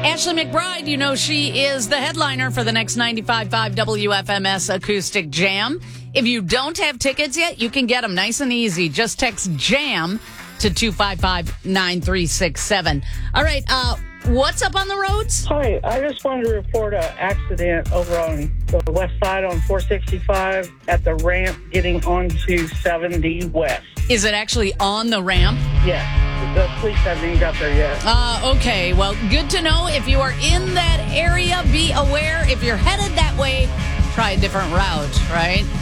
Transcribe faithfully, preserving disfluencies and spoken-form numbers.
Ashley McBride, you know she is the headliner for the next ninety-five point five W F M S Acoustic Jam. If you don't have tickets yet, you can get them nice and easy. Just text JAM to two five five, nine three six seven. All right, uh, what's up on the roads? Hi, I just wanted to report an accident over on the west side on four sixty-five at the ramp getting onto seventy West. Is it actually on the ramp? Yes, the police haven't even got there yet. Uh, okay, well, good to know. If you are in that area, be aware. If you're headed that way, try a different route, right?